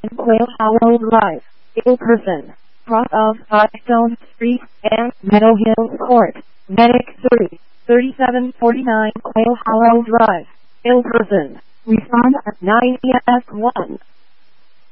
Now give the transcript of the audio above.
Quail Hollow Drive, Ilkerson, cross of Stone Street and Meadow Hill Court, Medic 3, 3749 Quail Hollow Drive, Ilkerson. Respond at 9 ES1.